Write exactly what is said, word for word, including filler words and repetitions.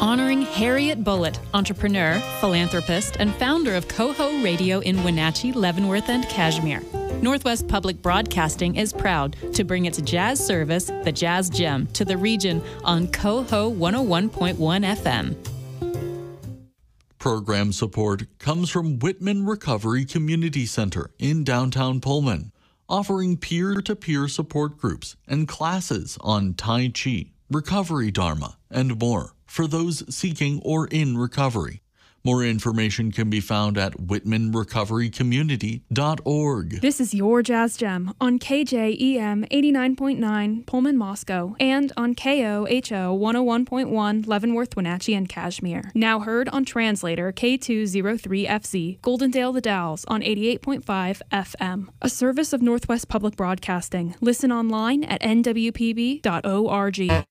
Honoring Harriet Bullitt, entrepreneur, philanthropist, and founder of Coho Radio in Wenatchee, Leavenworth, and Cashmere. Northwest Public Broadcasting is proud to bring its jazz service, the Jazz Gem, to the region on Coho one oh one point one F M. Program support comes from Whitman Recovery Community Center in downtown Pullman, offering peer-to-peer support groups and classes on Tai Chi, recovery Dharma, and more for those seeking or in recovery. More information can be found at whitman recovery community dot org. This is your Jazz Gem on K J E M eighty-nine point nine Pullman, Moscow, and on K O H O one oh one point one Leavenworth, Wenatchee, and Cashmere. Now heard on Translator K two oh three F Z, Goldendale The Dalles on eighty-eight point five F M. A service of Northwest Public Broadcasting. Listen online at N W P B dot org.